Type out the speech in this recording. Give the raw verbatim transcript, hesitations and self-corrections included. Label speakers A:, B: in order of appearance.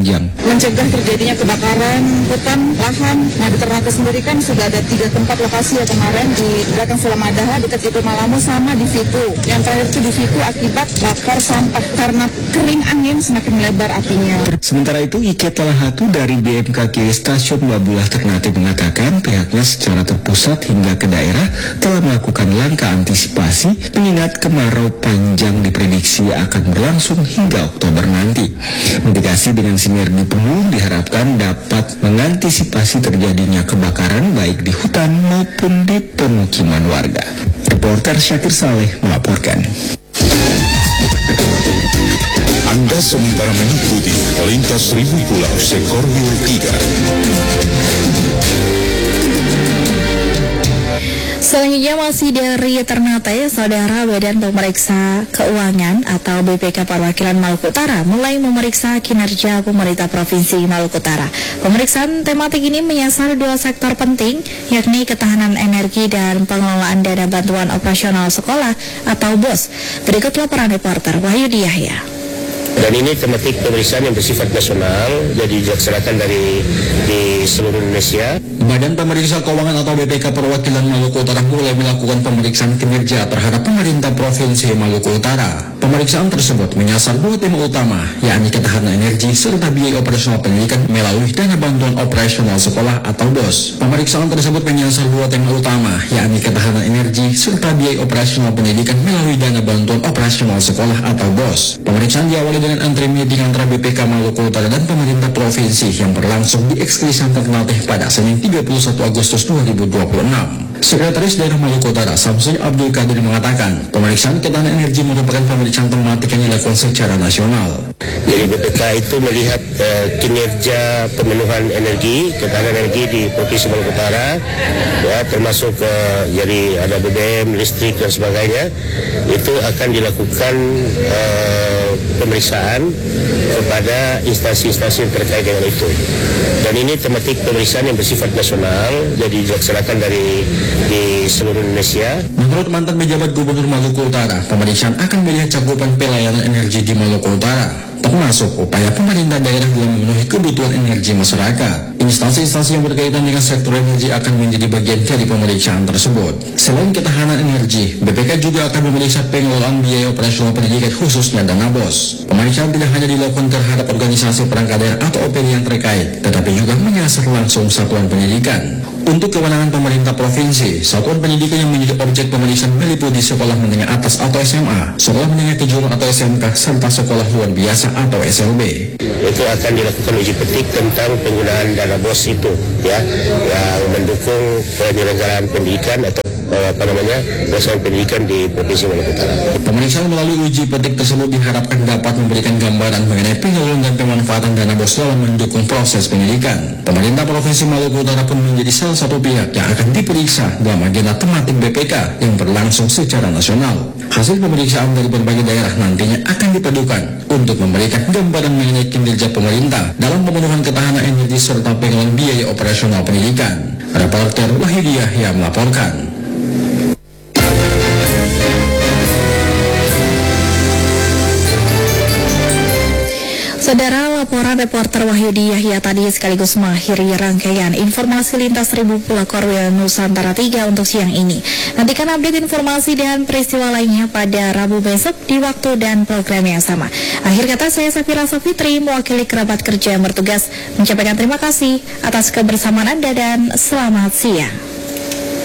A: Panjang.
B: Mencegah terjadinya kebakaran hutan, lahan. Nah di Ternate sendiri kan sudah ada tiga tempat lokasi ya kemarin di belakang Sulamadaha, dekat G P Malamu sama di Vitu. Yang terakhir itu di Vitu akibat bakar sampah karena kering angin semakin melebar apinya.
A: Sementara itu, Ike Talahatu dari B M K G Stasiun Babulah Ternate mengatakan pihaknya secara terpusat hingga ke daerah telah melakukan langkah antisipasi mengingat kemarau panjang diprediksi akan berlangsung hingga Oktober nanti. Mitigasi dengan sinergi penuh diharapkan dapat mengantisipasi terjadinya kebakaran baik di hutan maupun di pemukiman warga. Reporter Syakir Saleh melaporkan.
C: Anda sementara mengikuti Lintas Seribu Pulau Sekorwil tiga.
D: Selanjutnya masih dari Ternate, Saudara, Badan Pemeriksa Keuangan atau B P K Perwakilan Maluku Utara mulai memeriksa kinerja pemerintah Provinsi Maluku Utara. Pemeriksaan tematik ini menyasar dua sektor penting, yakni ketahanan energi dan pengelolaan dana bantuan operasional sekolah atau B O S. Berikut laporan reporter Wahyudi Yahya.
E: Dan ini tematik pemeriksaan yang bersifat nasional, jadi dilaksanakan dari di seluruh Indonesia.
A: Badan Pemeriksa Keuangan atau B P K Perwakilan Maluku Utara mulai melakukan pemeriksaan kinerja terhadap pemerintah Provinsi Maluku Utara. Pemeriksaan tersebut menyasar dua tema utama, yakni ketahanan energi serta biaya operasional pendidikan melalui dana bantuan operasional sekolah atau B O S. Pemeriksaan tersebut menyasar dua tema utama, yakni ketahanan energi serta biaya operasional pendidikan melalui dana bantuan operasional sekolah atau B O S. Pemeriksaan diawali dengan antri meeting antara B P K Maluku Utara dan pemerintah provinsi yang berlangsung di Eksklusiv Ternate pada Senin tiga puluh satu Agustus dua ribu dua puluh enam. Sekretaris Daerah Maluku Utara Samsul Abdul Qadir mengatakan, pemeriksaan ketahanan energi merupakan pemeriksaan tematik yang dilakukan secara nasional.
E: Jadi B P K itu melihat uh, kinerja pemenuhan energi, ketahanan energi di Provinsi Maluku Utara, ya, termasuk uh, jadi ada B B M, listrik dan sebagainya. Itu akan dilakukan uh, pemeriksaan kepada instansi-instansi yang terkait dengan itu. Dan ini tematik pemeriksaan yang bersifat nasional, jadi dilaksanakan dari di seluruh Indonesia.
A: Menurut mantan pejabat Gubernur Maluku Utara, pemeriksaan akan melihat cakupan pelayanan energi di Maluku Utara, termasuk upaya pemerintah daerah dalam memenuhi kebutuhan energi masyarakat. Instansi-instansi yang berkaitan dengan sektor energi akan menjadi bagian dari pemeriksaan tersebut. Selain ketahanan energi, B P K juga akan memeriksa pengelolaan biaya operasional pendidikan khususnya dana B O S. Pemeriksaan tidak hanya dilakukan terhadap organisasi perangkat daerah atau O P D yang terkait, tetapi juga menyasar langsung satuan pendidikan. Untuk kewenangan pemerintah provinsi, satuan pendidikan yang menjadi objek pemeriksaan meliputi sekolah menengah atas atau S M A, sekolah menengah kejuruan atau S M K, serta sekolah luar biasa atau S L B.
E: Itu akan dilakukan uji petik tentang penggunaan dana B O S itu, ya, yang mendukung penyelenggaraan pendidikan atau apa namanya pelaksanaan pendidikan di Provinsi Maluku Utara.
A: Pemeriksaan melalui uji petik tersebut diharapkan dapat memberikan gambaran mengenai penyaluran dan pemanfaatan dana B O S dalam mendukung proses pendidikan. Pemerintah Provinsi Maluku Utara pun menjadi salah satu pihak yang akan diperiksa dalam agenda tematik B P K yang berlangsung secara nasional. Hasil pemeriksaan dari berbagai daerah nantinya akan dipadukan untuk memberikan gambaran mengenai kinerja pemerintah dalam pemenuhan ketahanan energi serta pengelolaan biaya operasional pendidikan. Reporter Wahyudi Yahya melaporkan.
D: Saudara, laporan reporter Wahyudi Yahya tadi sekaligus mengakhiri rangkaian informasi lintas Seribu Pulau Korwil Nusantara tiga untuk siang ini. Nantikan update informasi dan peristiwa lainnya pada Rabu besok di waktu dan program yang sama. Akhir kata, saya Safira Safitri mewakili kerabat kerja yang bertugas menyampaikan terima kasih atas kebersamaan Anda dan selamat siang.